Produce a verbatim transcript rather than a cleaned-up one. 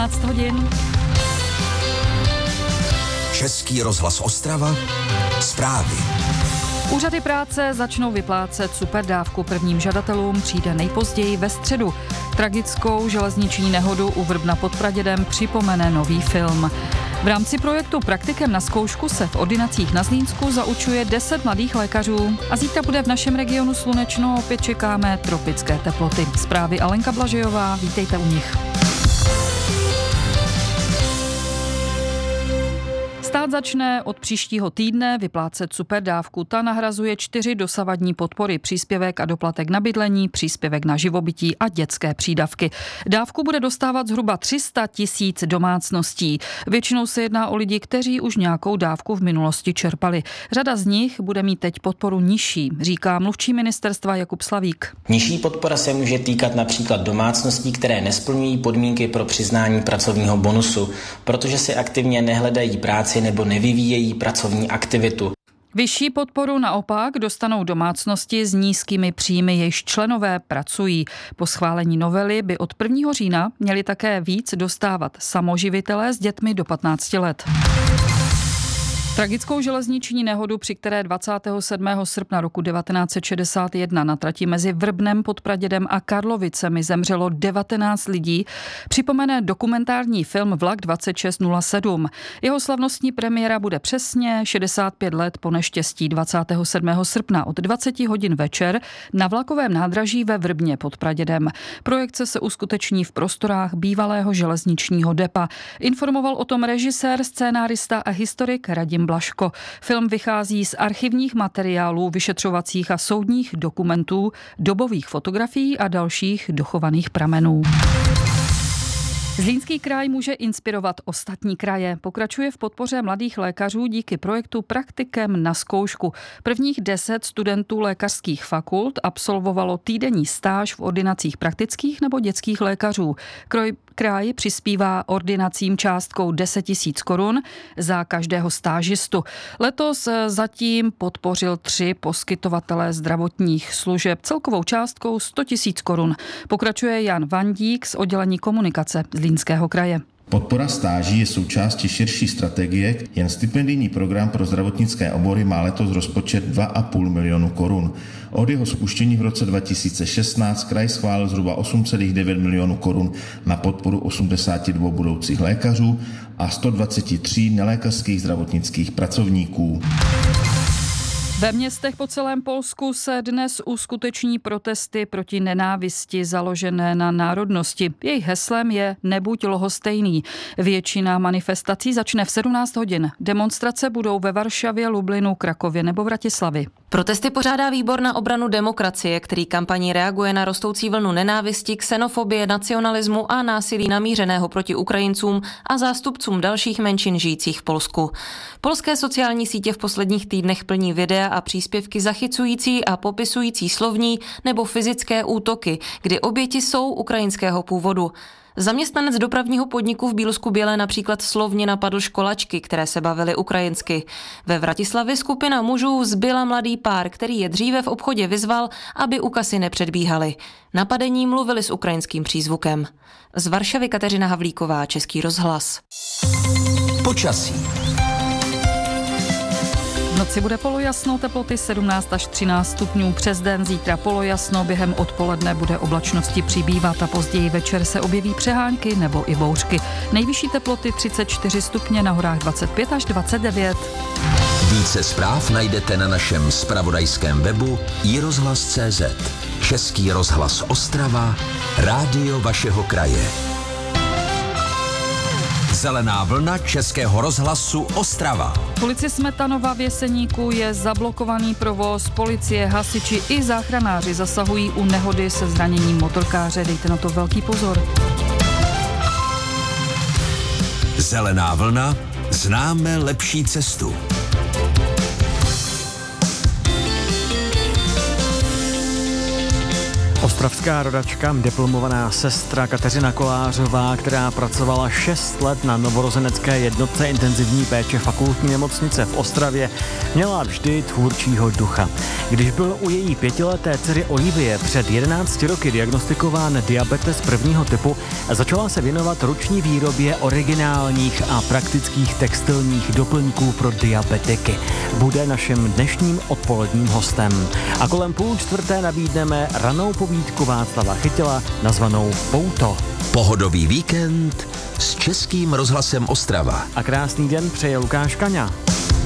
patnáct hodin. Český rozhlas Ostrava. Zprávy. Úřady práce začnou vyplácet superdávku. Prvním žadatelům přijde nejpozději ve středu. Tragickou železniční nehodu u Vrbna pod Pradědem připomene nový film. V rámci projektu Praktikem na zkoušku se v ordinacích na Zlínsku zaučuje deset mladých lékařů a zítra bude v našem regionu slunečno, opět čekáme tropické teploty. Zprávy Alenka Blažejová, vítejte u nich. Stát začne od příštího týdne vyplácet superdávku. Ta nahrazuje čtyři dosavadní podpory: příspěvek a doplatek na bydlení, příspěvek na živobytí a dětské přídavky. Dávku bude dostávat zhruba tři sta tisíc domácností. Většinou se jedná o lidi, kteří už nějakou dávku v minulosti čerpali. Řada z nich bude mít teď podporu nižší, říká mluvčí ministerstva Jakub Slavík. Nižší podpora se může týkat například domácností, které nesplňují podmínky pro přiznání pracovního bonusu, protože si aktivně nehledají práci nebo nevyvíjejí pracovní aktivitu. Vyšší podporu naopak dostanou domácnosti s nízkými příjmy, jejichž členové pracují. Po schválení novely by od prvního října měli také víc dostávat samoživitelé s dětmi do patnácti let. Tragickou železniční nehodu, při které dvacátého sedmého srpna roku devatenáct set šedesát jedna na trati mezi Vrbnem pod Pradědem a Karlovicemi zemřelo devatenáct lidí, připomene dokumentární film Vlak dvacet šest nula sedm. Jeho slavnostní premiéra bude přesně šedesát pět let po neštěstí dvacátého sedmého srpna od dvacet hodin večer na vlakovém nádraží ve Vrbně pod Pradědem. Projekce se uskuteční v prostorách bývalého železničního depa. Informoval o tom režisér, scénárista a historik Radim Blaško. Film vychází z archivních materiálů, vyšetřovacích a soudních dokumentů, dobových fotografií a dalších dochovaných pramenů. Zlínský kraj může inspirovat ostatní kraje. Pokračuje v podpoře mladých lékařů díky projektu Praktikem na zkoušku. Prvních deset studentů lékařských fakult absolvovalo týdenní stáž v ordinacích praktických nebo dětských lékařů. Kraj, kraj přispívá ordinacím částkou deset tisíc korun za každého stážistu. Letos zatím podpořil tři poskytovatelé zdravotních služeb celkovou částkou sto tisíc korun. Pokračuje Jan Vandík z oddělení komunikace Zlínského kraje. Podpora stáží je součástí širší strategie. Jen stipendijní program pro zdravotnické obory má letos rozpočet dva a půl milionu korun. Od jeho spuštění v roce dva tisíce šestnáct kraj schválil zhruba osm celá devět milionů korun na podporu osmdesáti dvou budoucích lékařů a sto dvacet tři nelékařských zdravotnických pracovníků. Ve městech po celém Polsku se dnes uskuteční protesty proti nenávisti založené na národnosti. Jejich heslem je Nebuď lhostejný. Většina manifestací začne v sedmnáct hodin. Demonstrace budou ve Varšavě, Lublinu, Krakově nebo Vratislavi. Protesty pořádá Výbor na obranu demokracie, který kampaní reaguje na rostoucí vlnu nenávisti, xenofobie, nacionalismu a násilí namířeného proti Ukrajincům a zástupcům dalších menšin žijících v Polsku. Polské sociální sítě v posledních týdnech plní videa a příspěvky zachycující a popisující slovní nebo fyzické útoky, kdy oběti jsou ukrajinského původu. Zaměstnanec dopravního podniku v Bílsku Bělé například slovně napadl školačky, které se bavily ukrajinsky. Ve Vratislavi skupina mužů zbyla mladý pár, který je dříve v obchodě vyzval, aby u kasy nepředbíhali. Napadení mluvili s ukrajinským přízvukem. Z Varšavy Kateřina Havlíková, Český rozhlas. Počasí. V noci bude polojasno, teploty sedmnáct až třináct stupňů, přes den zítra polojasno, během odpoledne bude oblačnosti přibývat a později večer se objeví přehánky nebo i bouřky. Nejvyšší teploty třicet čtyři stupně, na horách dvacet pět až dvacet devět. Více zpráv najdete na našem zpravodajském webu i rozhlas tečka cé zet. Český rozhlas Ostrava, rádio vašeho kraje. Zelená vlna Českého rozhlasu Ostrava. V ulici Smetanova v Jeseníku je zablokovaný provoz. Policie, hasiči i záchranáři zasahují u nehody se zraněním motorkáře. Dejte na to velký pozor. Zelená vlna, známe lepší cestu. Ostrava Ostravská rodačka, diplomovaná sestra Kateřina Kolářová, která pracovala šest let na novorozenecké jednotce intenzivní péče fakultní nemocnice v Ostravě, měla vždy tvůrčího ducha. Když byl u její pětileté dcery Olivie před jedenácti roky diagnostikován diabetes prvního typu, začala se věnovat ruční výrobě originálních a praktických textilních doplňků pro diabetiky. Bude naším dnešním odpoledním hostem. A kolem půl čtvrté nabídneme ranou povídku Václava Chytila nazvanou Pouto. Pohodový víkend s Českým rozhlasem Ostrava. A krásný den přeje Lukáš Kaňa.